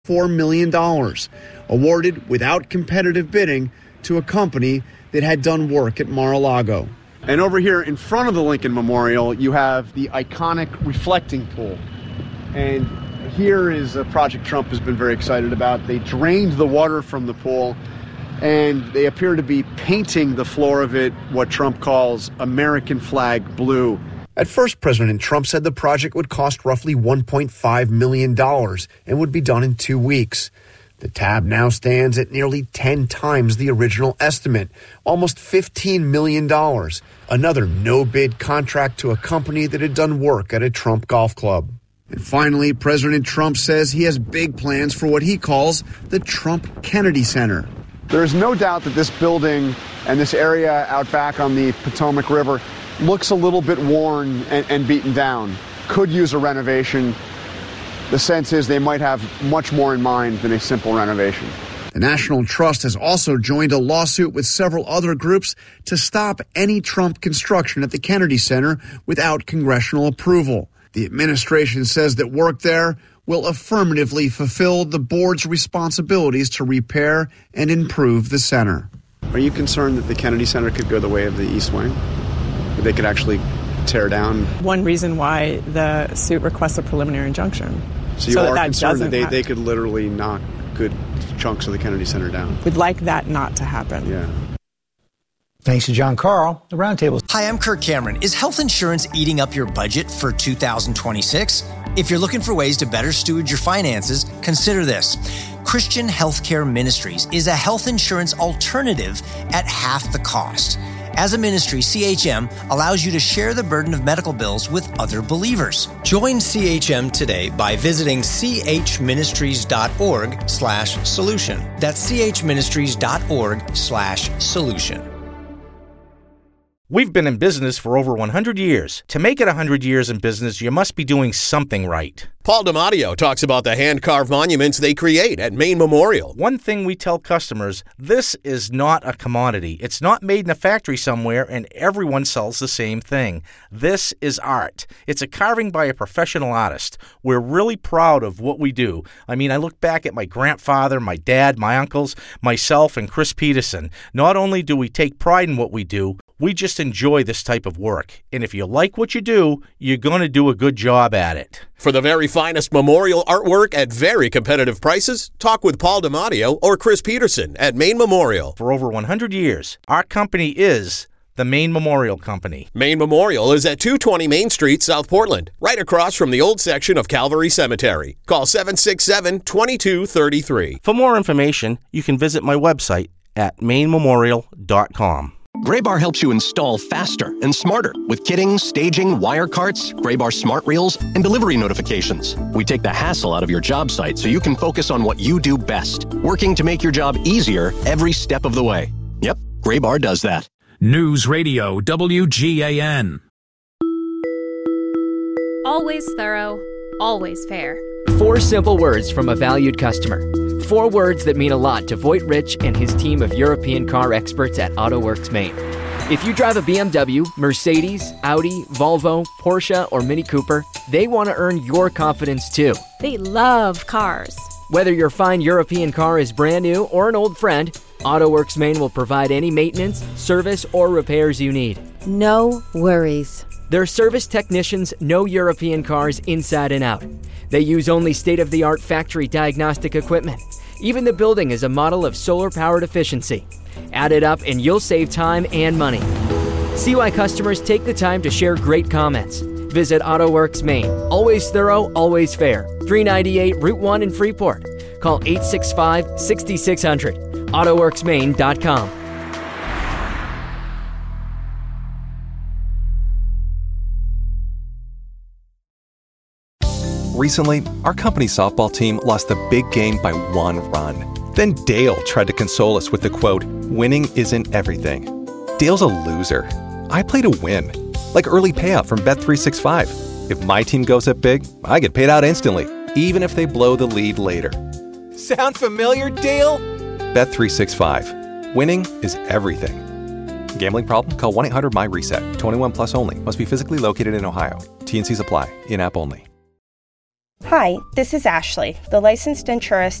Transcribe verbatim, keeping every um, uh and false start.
four million dollars, awarded without competitive bidding to a company that had done work at Mar-a-Lago. And over here in front of the Lincoln Memorial, you have the iconic reflecting pool. And here is a project Trump has been very excited about. They drained the water from the pool, and they appear to be painting the floor of it what Trump calls American flag blue. At first, President Trump said the project would cost roughly one point five million dollars and would be done in two weeks. The tab now stands at nearly ten times the original estimate, almost fifteen million dollars, another no-bid contract to a company that had done work at a Trump golf club. And finally, President Trump says he has big plans for what he calls the Trump Kennedy Center. There is no doubt that this building and this area out back on the Potomac River looks a little bit worn and, and beaten down, could use a renovation. The sense is they might have much more in mind than a simple renovation. The National Trust has also joined a lawsuit with several other groups to stop any Trump construction at the Kennedy Center without congressional approval. The administration says that work there will affirmatively fulfill the board's responsibilities to repair and improve the center. Are you concerned that the Kennedy Center could go the way of the East Wing? That they could actually tear down? One reason why the suit requests a preliminary injunction. So you so are that concerned that that they, have, they could literally knock good chunks of the Kennedy Center down? We'd like that not to happen. Yeah. Thanks to John Carl, the Roundtable. Hi, I'm Kirk Cameron. Is health insurance eating up your budget for two thousand twenty-six? If you're looking for ways to better steward your finances, consider this. Christian Healthcare Ministries is a health insurance alternative at half the cost. As a ministry, C H M allows you to share the burden of medical bills with other believers. Join C H M today by visiting chministries.org slash solution. That's chministries.org slash solution. We've been in business for over one hundred years. To make it one hundred years in business, you must be doing something right. Paul DiMatteo talks about the hand-carved monuments they create at Maine Memorial. One thing we tell customers, this is not a commodity. It's not made in a factory somewhere and everyone sells the same thing. This is art. It's a carving by a professional artist. We're really proud of what we do. I mean, I look back at my grandfather, my dad, my uncles, myself, and Chris Peterson. Not only do we take pride in what we do, we just enjoy this type of work. And if you like what you do, you're going to do a good job at it. For the very finest memorial artwork at very competitive prices, talk with Paul DiMatteo or Chris Peterson at Maine Memorial. For over one hundred years, our company is the Maine Memorial Company. Maine Memorial is at two twenty Main Street, South Portland, right across from the old section of Calvary Cemetery. Call seven six seven, two two three three. For more information, you can visit my website at maine memorial dot com. Graybar helps you install faster and smarter with kitting, staging, wire carts, Graybar smart reels, and delivery notifications. We take the hassle out of your job site so you can focus on what you do best, working to make your job easier every step of the way. Yep, Graybar does that. News Radio W G A N. Always thorough, always fair. Four simple words from a valued customer. Four words that mean a lot to Voigt Rich and his team of European car experts at AutoWorks Maine. If you drive a B M W, Mercedes, Audi, Volvo, Porsche, or Mini Cooper, they want to earn your confidence too. They love cars. Whether your fine European car is brand new or an old friend, AutoWorks Maine will provide any maintenance, service, or repairs you need. No worries. Their service technicians know European cars inside and out. They use only state-of-the-art factory diagnostic equipment. Even the building is a model of solar-powered efficiency. Add it up and you'll save time and money. See why customers take the time to share great comments. Visit AutoWorks Maine. Always thorough, always fair. three ninety-eight Route one in Freeport. Call eight six five, six six zero zero. auto works maine dot com. Recently, our company's softball team lost the big game by one run. Then Dale tried to console us with the quote, "Winning isn't everything." Dale's a loser. I play to win. Like early payout from Bet three sixty-five. If my team goes up big, I get paid out instantly, even if they blow the lead later. Sound familiar, Dale? Bet three sixty-five. Winning is everything. Gambling problem? Call one eight hundred M Y reset. twenty-one plus only. Must be physically located in Ohio. T and C's apply. In-app only. Hi, this is Ashley, the licensed insurist